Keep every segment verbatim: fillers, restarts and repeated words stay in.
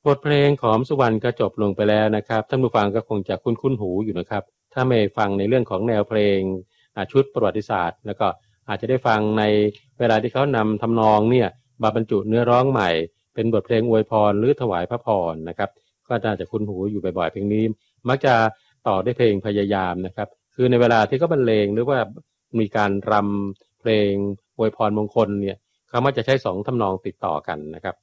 บทเพลงของสุวรรณก็จบลงไปแล้วนะครับท่านผู้ฟังก็คงจะคุ้นๆหูอยู่นะครับถ้าไม่ฟังในเรื่องของแนวเพลงชุดประวัติศาสตร์แล้วก็อาจจะได้ฟังในเวลาที่เขานำทำนองเนี่ยมาบรรจุเนื้อร้องใหม่เป็นบทเพลงอวยพรหรือถวายพระพรนะครับก็น่าจะคุ้นหูอยู่บ่อยๆเพลงนี้มักจะต่อด้วยเพลงพยายามนะครับคือในเวลาที่เขาบรรเลงหรือว่ามีการรำเพลงอวยพรมงคลเนี่ยเขามักจะใช้สองทำนองติดต่อกันนะครับ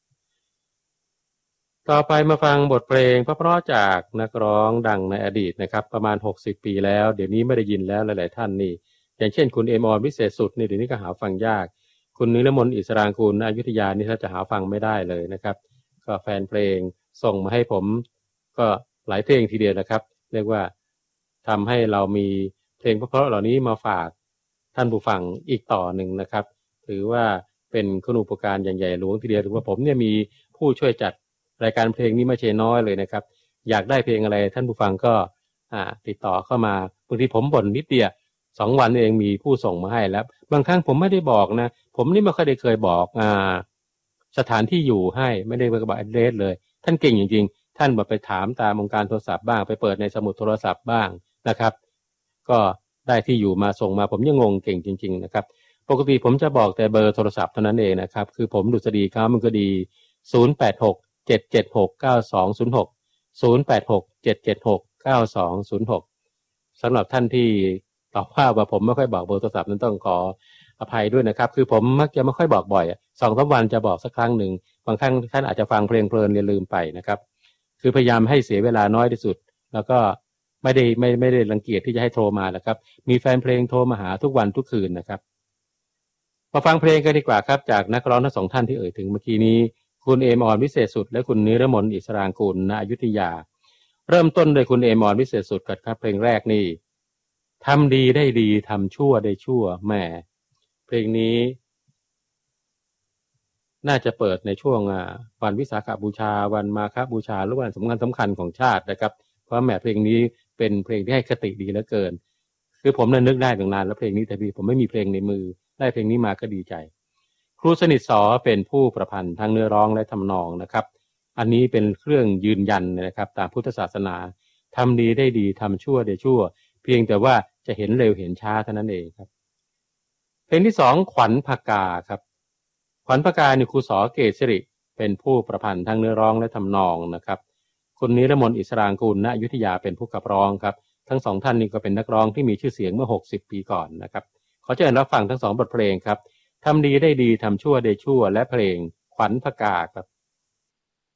ต่อไปมาฟังบทเพลงเพราะๆจากนักร้องดังในอดีตนะครับประมาณหกสิบปีแล้วเดี๋ยวนี้ไม่ได้ยินแล้วหลายๆท่านนี่อย่างเช่นคุณเอมออนวิเศษสุดนี่เดี๋ยวนี้ก็หาฟังยากคุณนิรมนต์อิสรางกูลอยุธยานี่ถ้าจะหาฟังไม่ได้เลยนะครับก็แฟนเพลงส่งมาให้ผมก็หลายเพลงทีเดียวนะครับเรียกว่าทำให้เรามีเพลงเพราะๆเหล่านี้มาฝากท่านผู้ฟังอีกต่อหนึ่งนะครับถือว่าเป็นคุณูปการอย่างใหญ่หลวงทีเดียวถือว่าผมเนี่ยมีผู้ช่วยจัดรายการเพลงนี้ไม่ใช่น้อยเลยนะครับอยากได้เพลงอะไรท่านผู้ฟังก็ติดต่อเข้ามาบางทีผมบ่นนิดเดียวสองวันเองมีผู้ส่งมาให้แล้วบางครั้งผมไม่ได้บอกนะผมนี่ไม่ค่อยได้เคยบอกอ่าสถานที่อยู่ให้ไม่ได้บอก address เลยท่านเก่งจริงๆท่านบอกไปถามตามองค์การโทรศัพท์บ้างไปเปิดในสมุดโทรศัพท์บ้างนะครับก็ได้ที่อยู่มาส่งมาผมยังงงเก่งจริงๆนะครับปกติผมจะบอกแต่เบอร์โทรศัพท์เท่านั้นเองนะครับคือผมดุษฎีค้ามันก็ดีศูนย์ แปด หก เจ็ด เจ็ด หก เก้า สอง ศูนย์ หก ศูนย์ แปด หก เจ็ด เจ็ด หก เก้า สอง ศูนย์ หกสำหรับท่านที่ตอบว่าว่าผมไม่ค่อยบอกเบอร์โทรศัพท์นั้นต้องขออภัยด้วยนะครับคือผมมักจะไม่ค่อยบอกบ่อยสองสามวันจะบอกสักครั้งหนึ่งบางครั้งท่านอาจจะฟังเพลงเพลินเรียนลืมไปนะครับคือพยายามให้เสียเวลาน้อยที่สุดแล้วก็ไม่ได้ไม่ไม่ได้รังเกียจที่จะให้โทรมานะครับมีแฟนเพลงโทรมาหาทุกวันทุกคืนนะครับมาฟังเพลงกันดีกว่าครับจากนักร้องทั้งสองท่านที่เอ่ยถึงเมื่อกี้นี้คุณเอมออนวิเศษสุดและคุณนิรมนต์อิสรางกูลณอยุธยาเริ่มต้นโดยคุณเอมออนวิเศษสุดก่อนครับเพลงแรกนี่ทำดีได้ดีทำชั่วได้ชั่วแหมเพลงนี้น่าจะเปิดในช่วงวันวิสาขบูชาวันมาฆบูชาหรือวันสำคัญสำคัญของชาตินะครับเพราะแหมเพลงนี้เป็นเพลงที่ให้คติดีเหลือเกินคือผมนึกได้ตั้งนานแล้วเพลงนี้แต่พี่ผมไม่มีเพลงในมือได้เพลงนี้มาก็ดีใจครูสนิทสอเป็นผู้ประพันธ์ทั้งเนื้อร้องและทำนองนะครับอันนี้เป็นเครื่องยืนยันนะครับตามพุทธศาสนาทำดีได้ดีทำชั่วได้ชั่วเพียงแต่ว่าจะเห็นเร็วเห็นช้าเท่านั้นเองครับเพลงที่สองขวัญภกาครับขวัญภกานี่ครูสอเกษริเป็นผู้ประพันธ์ทั้งเนื้อร้องและทำนองนะครับคุณนิรมนต์อิสรางกูลณอยุธยาเป็นผู้ขับร้องครับทั้งสองท่านนี้ก็เป็นนักร้องที่มีชื่อเสียงเมื่อหกสิบปีก่อนนะครับขอเชิญรับฟังทั้งสองบทเพลงครับทำดีได้ดีทำชั่วได้ชั่วและเพลงขวัญภกาครับ